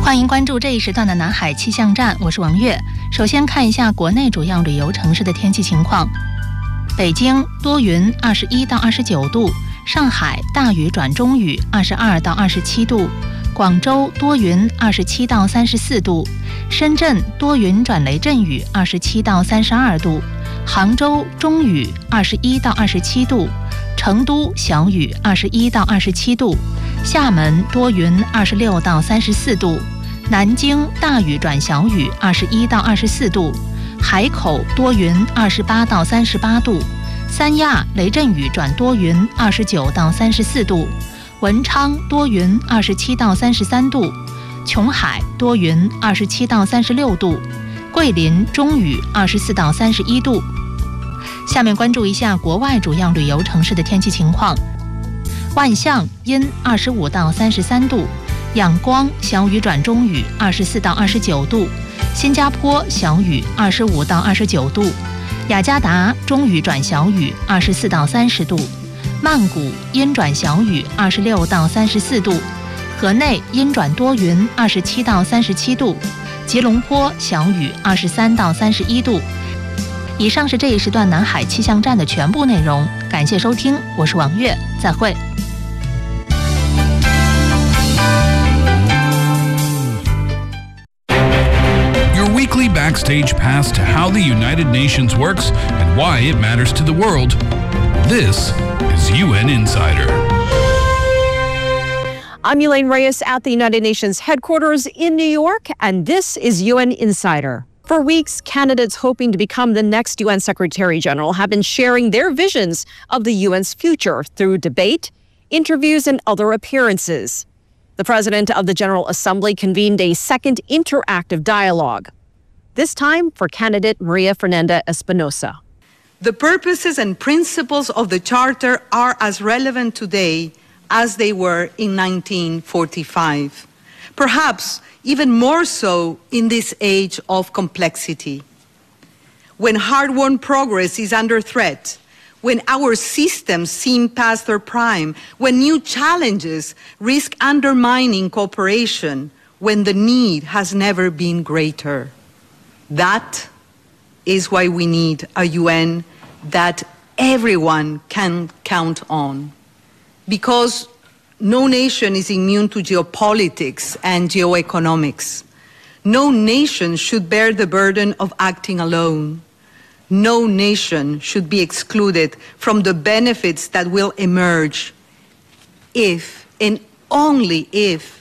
欢迎关注这一时段的南海气象站，我是王悦。首先看一下国内主要旅游城市的天气情况。北京多云，21到29度；上海大雨转中雨，22到27度；广州多云，27到34度；深圳多云转雷阵雨，27到32度；杭州中雨，21到27度；成都小雨，21到27度；厦门多云，26到34度；南京大雨转小雨，21到24度；海口多云，28到38度；三亚雷阵雨转多云，29到34度；文昌多云，27到33度；琼海多云，27到36度；桂林中雨，24到31度。下面关注一下国外主要旅游城市的天气情况。万象阴25到33度；仰光小雨转中雨24到29度；新加坡小雨25到29度；雅加达中雨转小雨24到30度；曼谷阴转小雨26到34度；河内阴转多云27到37度；吉隆坡小雨23到31度。以上是这一时段南海气象站的全部内容，感谢收听，我是王悦，再会。 Your weekly backstage pass to how the United Nations works and why it matters to the world. This is UN Insider. I'm Elaine Reyes at the United Nations headquarters in New York, and this is UN Insider. For weeks, candidates hoping to become the next UN Secretary General have been sharing their visions of the UN's future through debate, interviews, and other appearances. The President of the General Assembly convened a second interactive dialogue, this time for candidate Maria Fernanda Espinosa. The purposes and principles of the Charter are as relevant today as they were in 1945. Perhaps even more so in this age of complexity. When hard-won progress is under threat, when our systems seem past their prime, when new challenges risk undermining cooperation, when the need has never been greater. That is why we need a UN that everyone can count on. Because no nation is immune to geopolitics and geoeconomics. No nation should bear the burden of acting alone. No nation should be excluded from the benefits that will emerge if, and only if,